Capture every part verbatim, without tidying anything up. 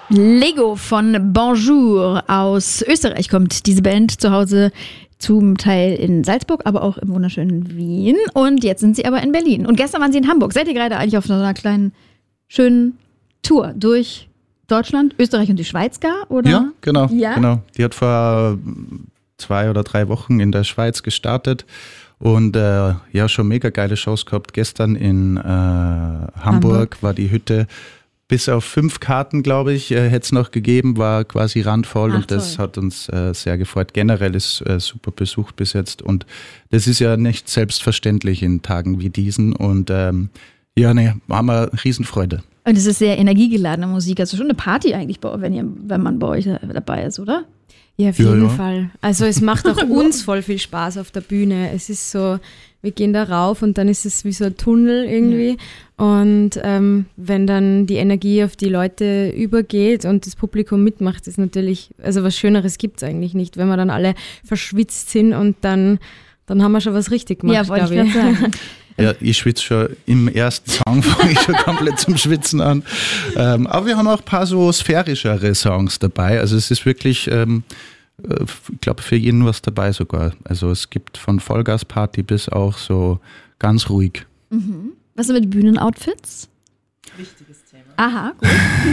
Lego von Bonjour aus Österreich kommt diese Band, zu Hause zum Teil in Salzburg, aber auch im wunderschönen Wien. Und jetzt sind sie aber in Berlin. Und gestern waren sie in Hamburg. Seid ihr gerade eigentlich auf so einer kleinen, schönen Tour durch Deutschland, Österreich und die Schweiz gar? Oder? Ja, genau, ja? genau. Die hat vor zwei oder drei Wochen in der Schweiz gestartet. Und äh, ja, schon mega geile Shows gehabt. Gestern in äh, Hamburg, Hamburg war die Hütte. Bis auf fünf Karten, glaube ich, äh, hätte es noch gegeben, war quasi randvoll. Ach, und das toll. Hat uns äh, sehr gefreut. Generell ist äh, super besucht bis jetzt. Und das ist ja nicht selbstverständlich in Tagen wie diesen. Und ähm, ja, ne, haben wir Riesenfreude. Und es ist sehr energiegeladene Musik. Also schon eine Party eigentlich, wenn, ihr, wenn man bei euch dabei ist, oder? Ja, auf jeden ja, ja. Fall. Also es macht auch uns voll viel Spaß auf der Bühne. Es ist so, wir gehen da rauf und dann ist es wie so ein Tunnel irgendwie. Ja. Und ähm, wenn dann die Energie auf die Leute übergeht und das Publikum mitmacht, ist natürlich, also was Schöneres gibt es eigentlich nicht, wenn wir dann alle verschwitzt sind und dann, dann haben wir schon was richtig gemacht, ja, wollte ich gerade sagen. Ja, ich schwitze schon im ersten Song, fange ich schon komplett zum Schwitzen an. Ähm, aber wir haben auch ein paar so sphärischere Songs dabei. Also es ist wirklich, ähm, ich glaube, für jeden was dabei sogar. Also es gibt von Vollgasparty bis auch so ganz ruhig. Mhm. Was ist mit Bühnenoutfits? Wichtiges Thema. Aha, gut.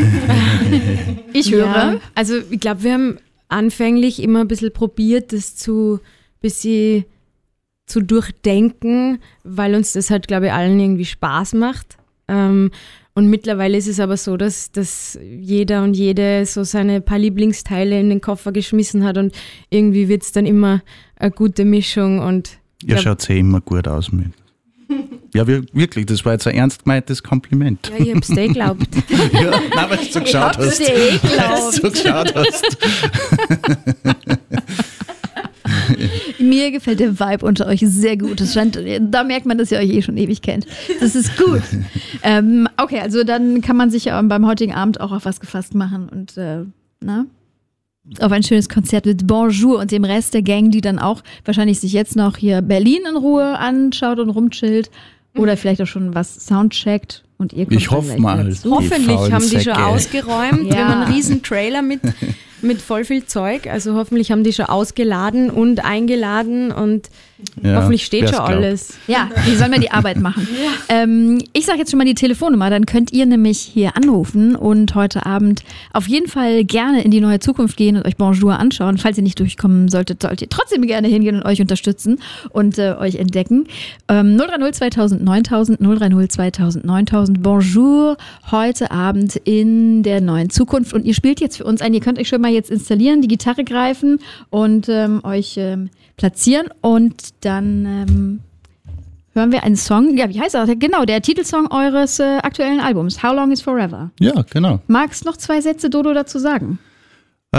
Ich höre. Ja, also ich glaube, wir haben anfänglich immer ein bisschen probiert, das zu bisschen zu durchdenken, weil uns das halt, glaube ich, allen irgendwie Spaß macht. Ähm, und mittlerweile ist es aber so, dass, dass jeder und jede so seine paar Lieblingsteile in den Koffer geschmissen hat und irgendwie wird es dann immer eine gute Mischung. Und Ihr schaut sehr immer gut aus mit. Ja, wirklich, das war jetzt ein ernst gemeintes Kompliment. Ja, ich hab's dir geglaubt. Ja, nein, weil du so geschaut hast. Ich hab's dir geglaubt. Weil du so geschaut hast. Mir gefällt der Vibe unter euch sehr gut. Das scheint, da merkt man, dass ihr euch eh schon ewig kennt. Das ist gut. ähm, okay, also dann kann man sich ja beim heutigen Abend auch auf was gefasst machen und äh, na? auf ein schönes Konzert mit Bonjour und dem Rest der Gang, die dann auch wahrscheinlich sich jetzt noch hier Berlin in Ruhe anschaut und rumchillt oder vielleicht auch schon was soundcheckt. Und ihr kommt ich hoffe mal. Hoffentlich haben die Säcke. schon ausgeräumt. Ja. Wir haben einen riesen Trailer mit, mit voll viel Zeug. Also hoffentlich haben die schon ausgeladen und eingeladen und ja, hoffentlich steht schon glaubt. alles. Ja, die sollen mir die Arbeit machen. Ja. Ähm, ich sage jetzt schon mal die Telefonnummer, dann könnt ihr nämlich hier anrufen und heute Abend auf jeden Fall gerne in die neue Zukunft gehen und euch Bonjour anschauen. Falls ihr nicht durchkommen solltet, solltet ihr trotzdem gerne hingehen und euch unterstützen und äh, euch entdecken. Ähm, null drei null zweitausend neuntausend, null drei null zweitausend neuntausend. Bonjour, heute Abend in der neuen Zukunft. Und ihr spielt jetzt für uns ein, ihr könnt euch schon mal jetzt installieren, die Gitarre greifen und ähm, euch ähm, platzieren und dann ähm, hören wir einen Song, ja, wie heißt er? Genau, der Titelsong eures äh, aktuellen Albums, How Long is Forever. Ja, genau. Magst du noch zwei Sätze, Dodo, dazu sagen? Äh,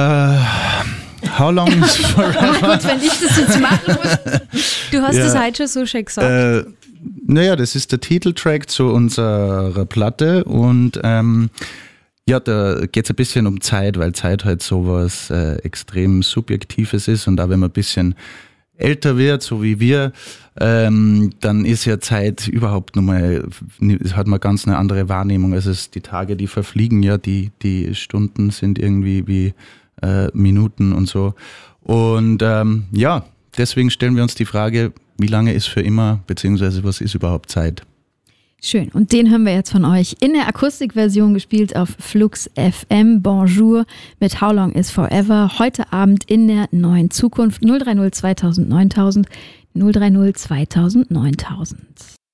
how long is forever? Gut, wenn ich das jetzt machen muss. Du hast Ja. das heute schon so schön gesagt. Äh, naja, das ist der Titeltrack zu unserer Platte und ähm, ja, da geht es ein bisschen um Zeit, weil Zeit halt sowas äh, extrem Subjektives ist und auch wenn man ein bisschen älter wird, so wie wir, ähm, dann ist ja Zeit überhaupt nochmal, hat man ganz eine andere Wahrnehmung. Also es, die Tage, die verfliegen ja, die, die Stunden sind irgendwie wie äh, Minuten und so. Und ähm, ja, deswegen stellen wir uns die Frage, wie lange ist für immer, beziehungsweise was ist überhaupt Zeit? Schön. Und den hören wir jetzt von euch in der Akustikversion gespielt auf Flux F M. Bonjour mit How Long is Forever. Heute Abend in der neuen Zukunft. null drei null zweitausend neuntausend, null drei null zweitausend neuntausend.